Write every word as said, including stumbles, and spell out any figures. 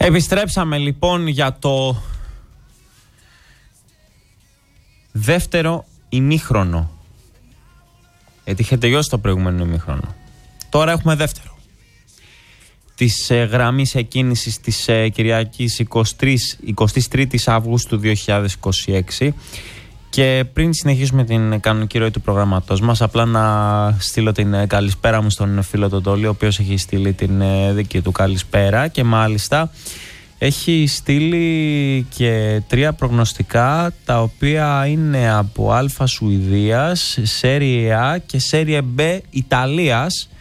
Επιστρέψαμε λοιπόν για το δεύτερο ημίχρονο. Γιατί είχε τελειώσει το προηγούμενο ημίχρονο. Τώρα έχουμε δεύτερο. Της ε, γραμμής εκκίνησης της ε, Κυριακής εικοστή τρίτη Αυγούστου δύο χιλιάδες είκοσι έξι. Και πριν συνεχίσουμε την κανονική ροή του προγραμματός μας, απλά να στείλω την ε, καλησπέρα μου στον φίλο τον Τόλι, ο οποίος έχει στείλει την ε, δική του καλησπέρα και μάλιστα έχει στείλει και τρία προγνωστικά, τα οποία είναι από Α Σουηδίας, Σέρια Α και Σέρια Μπ Ιταλίας.